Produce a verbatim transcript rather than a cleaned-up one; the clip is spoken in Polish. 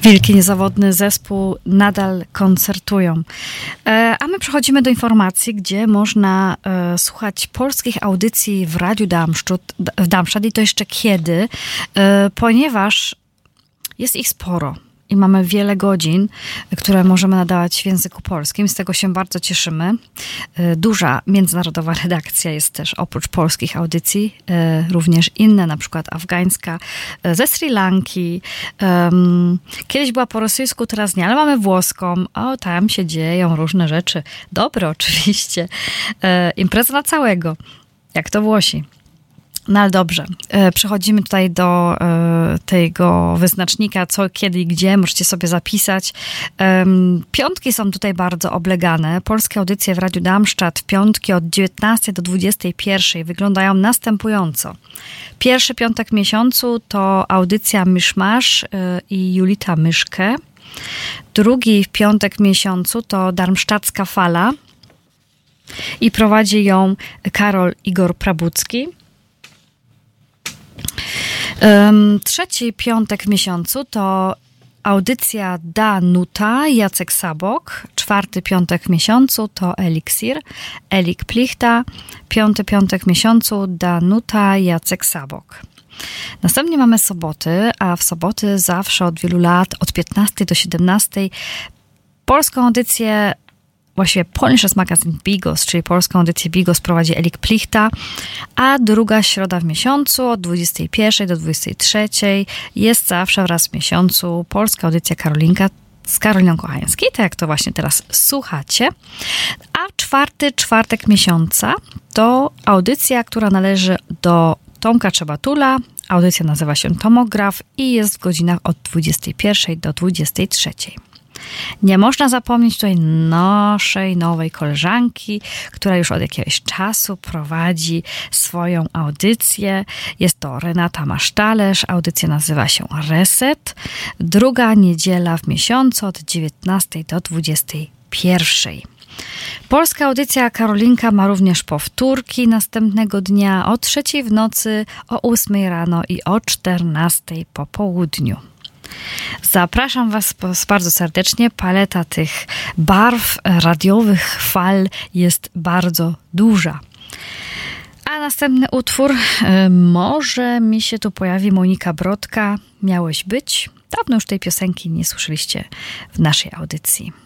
Wielki, niezawodny zespół nadal koncertują. A my przechodzimy do informacji, gdzie można słuchać polskich audycji w Radiu Darmstadt, w Darmstadt i to jeszcze kiedy, ponieważ jest ich sporo. I mamy wiele godzin, które możemy nadawać w języku polskim. Z tego się bardzo cieszymy. Duża międzynarodowa redakcja jest też oprócz polskich audycji. Również inne, na przykład afgańska, ze Sri Lanki. Kiedyś była po rosyjsku, teraz nie, ale mamy włoską. O, tam się dzieją różne rzeczy. Dobre oczywiście. Impreza na całego. Jak to Włosi. No ale dobrze, przechodzimy tutaj do tego wyznacznika, co, kiedy i gdzie, możecie sobie zapisać. Piątki są tutaj bardzo oblegane. Polskie audycje w Radiu Darmstadt w piątki od dziewiętnastej do dwudziestej pierwszej wyglądają następująco. Pierwszy piątek w miesiącu to audycja Myszmasz i Julita Myszkę. Drugi piątek w miesiącu to Darmstadtska Fala i prowadzi ją Karol Igor Prabucki. Um, trzeci piątek w miesiącu to audycja Danuta, Jacek Sabok. Czwarty piątek w miesiącu to Eliksir, Elik Plichta. Piąty piątek w miesiącu Danuta, Jacek Sabok. Następnie mamy soboty, a w soboty zawsze od wielu lat, od piętnastej do siedemnastej, polską audycję, właściwie Polnisches Magazin Bigos, czyli polską audycję Bigos prowadzi Elik Plichta, a druga środa w miesiącu od dwudziestej pierwszej do dwudziestej trzeciej jest zawsze raz w miesiącu polska audycja Karolinka z Karoliną Kochańskiej, tak jak to właśnie teraz słuchacie. A czwarty czwartek miesiąca to audycja, która należy do Tomka Czebatula. Audycja nazywa się Tomograf i jest w godzinach od dwudziestej pierwszej do dwudziestej trzeciej. Nie można zapomnieć tutaj naszej nowej koleżanki, która już od jakiegoś czasu prowadzi swoją audycję. Jest to Renata Masztalerz. Audycja nazywa się Reset. Druga niedziela w miesiącu od dziewiętnastej do dwudziestej pierwszej. Polska audycja Karolinka ma również powtórki następnego dnia o trzeciej w nocy, o ósmej rano i o czternastej po południu. Zapraszam Was bardzo serdecznie. Paleta tych barw radiowych fal jest bardzo duża. A następny utwór, może mi się tu pojawi Monika Brodka, Miałeś być. Dawno już tej piosenki nie słyszeliście w naszej audycji.